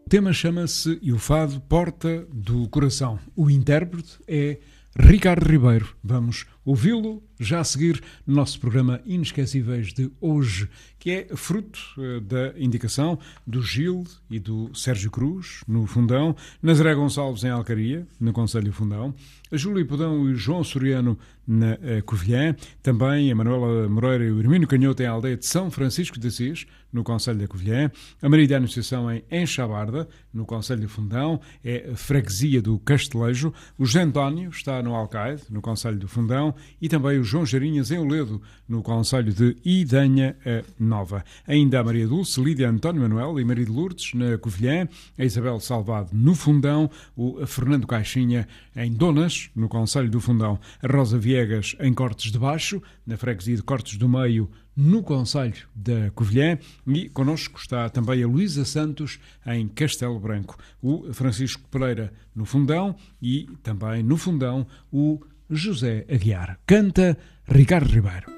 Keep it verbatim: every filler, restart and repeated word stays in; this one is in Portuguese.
O tema chama-se E o Fado Porta do Coração. O intérprete é Ricardo Ribeiro. Vamos ouvi-lo já a seguir no nosso programa Inesquecíveis de hoje, que é fruto uh, da indicação do Gil e do Sérgio Cruz, no Fundão, Nazaré Gonçalves em Alcaria, no Concelho Fundão, a Júlia Podão e João Soriano na uh, Covilhã, também a Manuela Moreira e o Hermínio Canhoto em Aldeia de São Francisco de Assis, no Concelho da Covilhã, a Maria da Anunciação em Enxabarda, no Concelho de Fundão, é a freguesia do Castelejo, o José António está no Alcaide, no Concelho do Fundão, e também o João Jarinhas em Oledo, no Concelho de Idanha Nova. Ainda a Maria Dulce, Lídia António Manuel e Maria de Lourdes, na Covilhã, a Isabel Salvado, no Fundão, o Fernando Caixinha, em Donas, no Concelho do Fundão, a Rosa Viegas, em Cortes de Baixo, na freguesia de Cortes do Meio, no Concelho da Covilhã, e connosco está também a Luísa Santos, em Castelo Branco, o Francisco Pereira, no Fundão, e também no Fundão, o José Aguiar. Canta Ricardo Ribeiro.